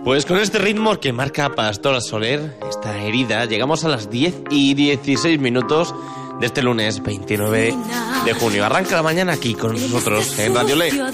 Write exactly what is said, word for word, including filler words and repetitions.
Pues con este ritmo que marca Pastora Soler, esta herida, llegamos a las diez y dieciséis minutos de este lunes veintinueve de junio. Arranca la mañana aquí con nosotros en Radio Le.